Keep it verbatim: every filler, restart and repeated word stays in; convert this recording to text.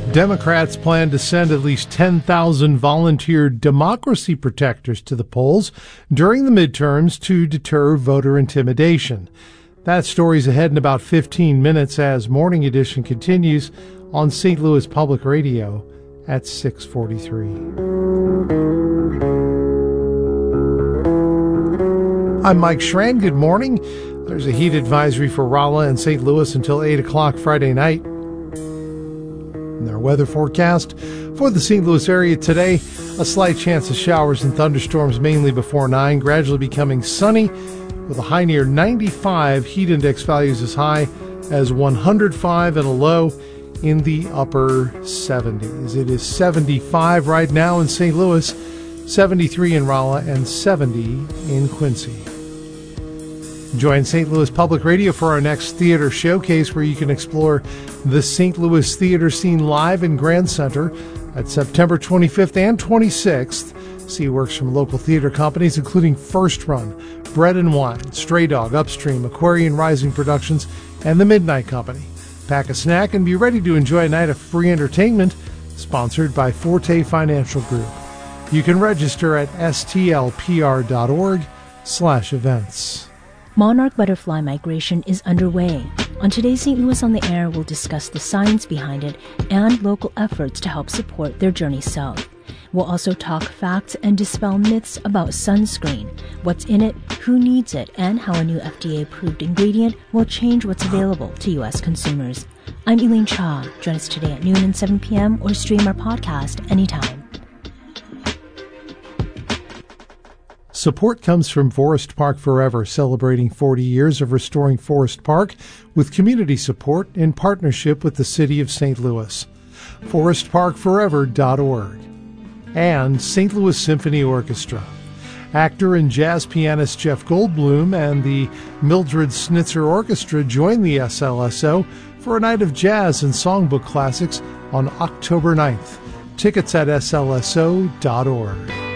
Democrats plan to send at least ten thousand volunteer democracy protectors to the polls during the midterms to deter voter intimidation. That story's ahead in about fifteen minutes as Morning Edition continues on Saint Louis Public Radio at six forty-three. I'm Mike Schran. Good morning. There's a heat advisory for Rolla and Saint Louis until eight o'clock Friday night. In our weather forecast for the Saint Louis area today, a slight chance of showers and thunderstorms mainly before nine, gradually becoming sunny with a high near ninety-five, heat index values as high as one hundred five and a low in the upper seventies. It is seventy-five right now in Saint Louis, seventy-three in Rolla, and seventy in Quincy. Join Saint Louis Public Radio for our next theater showcase, where you can explore the Saint Louis theater scene live in Grand Center at September twenty-fifth and twenty-sixth. See works from local theater companies including First Run, Bread and Wine, Stray Dog, Upstream, Aquarian Rising Productions, and The Midnight Company. Pack a snack and be ready to enjoy a night of free entertainment sponsored by Forte Financial Group. You can register at stlpr.org slash events. Monarch butterfly migration is underway. On today's Saint Louis on the Air, we'll discuss the science behind it and local efforts to help support their journey south. We'll also talk facts and dispel myths about sunscreen, what's in it, who needs it, and how a new F D A-approved ingredient will change what's available to U S consumers. I'm Elaine Cha. Join us today at noon and seven p.m. or stream our podcast anytime. Support comes from Forest Park Forever, celebrating forty years of restoring Forest Park with community support in partnership with the City of Saint Louis. forest park forever dot org. And Saint Louis Symphony Orchestra. Actor and jazz pianist Jeff Goldblum and the Mildred Snitzer Orchestra join the S L S O for a night of jazz and songbook classics on October ninth. Tickets at S L S O dot org.